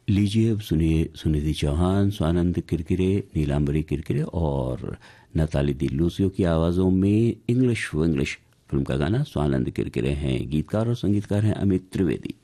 लीजिए अब सुनिए सुनिधि चौहान, स्वानंद किरकिरे, नीलांबरी किरकिरे और नताली दी लूसियो की आवाज़ों में इंग्लिश फिल्म का गाना। स्वानंद किरकिरे हैं गीतकार और संगीतकार हैं अमित त्रिवेदी।